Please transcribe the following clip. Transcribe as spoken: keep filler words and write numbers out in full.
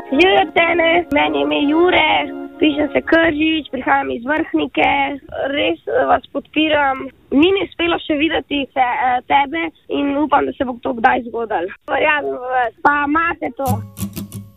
Živjo Tene, meni je ime Jure, pišem se Kržič, prihajam iz Vrhnike, res vas podpiram. Ni mi uspelo še videti te, tebe in upam, da se bo to kdaj zgodilo. Verjamem v vas, pa imate to.